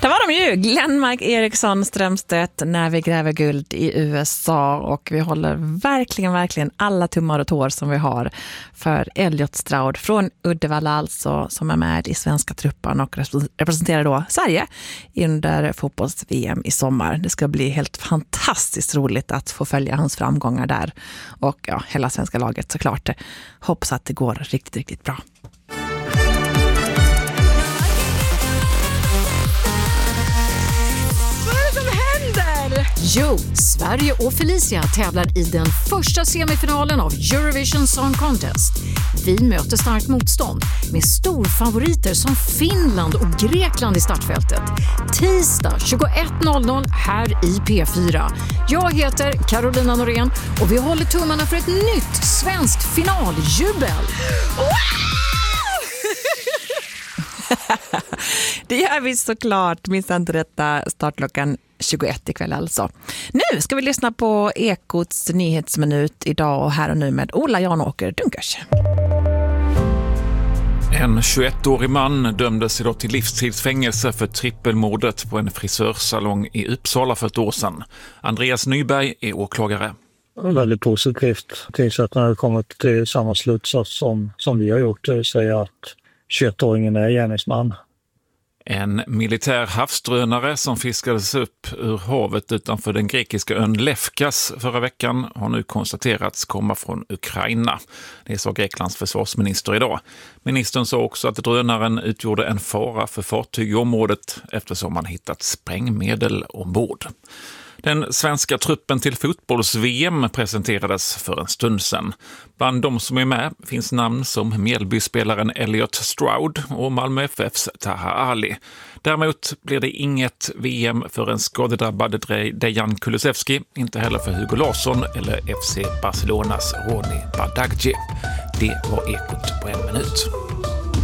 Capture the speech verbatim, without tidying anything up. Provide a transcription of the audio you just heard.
Där var de ju, Glenmark, Eriksson, Strömstedt, När vi gräver guld i U S A, och vi håller verkligen, verkligen alla tummar och tår som vi har för Elliot Stroud från Uddevalla alltså, som är med i svenska truppen och representerar då Sverige under fotbolls-V M i sommar. Det ska bli helt fantastiskt roligt att få följa hans framgångar där, och ja, hela svenska laget såklart. Hoppas att det går riktigt, riktigt bra. Jo, Sverige och Felicia tävlar i den första semifinalen av Eurovision Song Contest. Vi möter starkt motstånd med storfavoriter som Finland och Grekland i startfältet. Tisdag tjugoett noll noll här i P fyra. Jag heter Carolina Norén och vi håller tummarna för ett nytt svenskt finaljubel. Det gör vi såklart, minst inte detta, startklockan tjugoett ikväll alltså. Nu ska vi lyssna på Ekots nyhetsminut idag och här och nu med Ola Janåker Dunkers. En tjugoettårig man dömdes idag till livstidsfängelse för trippelmordet på en frisörsalong i Uppsala för ett år sedan. Andreas Nyberg är åklagare. Väldigt positivt. Tingsrätten har kommit till samma slutsats som, som vi har gjort, det vill säga att tjugoettåringen är gärningsman. En militär havsdrönare som fiskades upp ur havet utanför den grekiska ön Lefkas förra veckan har nu konstaterats komma från Ukraina. Det sa Greklands försvarsminister idag. Ministern sa också att drönaren utgjorde en fara för fartyg i området eftersom man hittat sprängmedel ombord. Den svenska truppen till fotbolls-V M presenterades för en stund sedan. Bland de som är med finns namn som Mjällby-spelaren Elliot Stroud och Malmö F F:s Taha Ali. Däremot blir det inget V M för en skadedrabbad Dejan Kulusevski, inte heller för Hugo Larsson eller F C Barcelonas Roni Bardghji. Det var Ekot på en minut.